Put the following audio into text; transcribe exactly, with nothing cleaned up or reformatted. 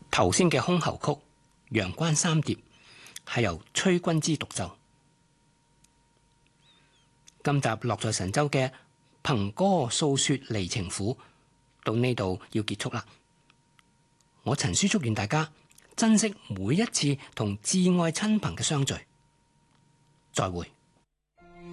頭先嘅箜篝曲《陽關三疊》係由崔君之獨奏。今集樂在神州嘅憑歌訴說離情苦到呢度要結束啦。我陳書祝願大家珍惜每一次同摯愛親朋嘅相聚。再會。